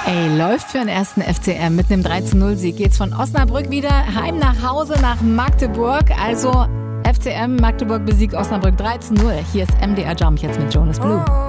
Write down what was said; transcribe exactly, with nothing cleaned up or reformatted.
Ey, läuft für den ersten F C M. Mit einem drei zu null Sieg geht's von Osnabrück wieder heim nach Hause nach Magdeburg. Also F C M Magdeburg besiegt Osnabrück drei zu null. Hier ist M D R Jump jetzt mit Jonas Blue.